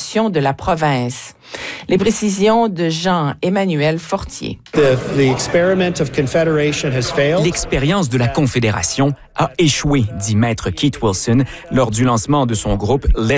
constitution de la province. Les précisions de Jean-Emmanuel Fortier. L'expérience de la Confédération a échoué, dit Maître Keith Wilson lors du lancement de son groupe Let's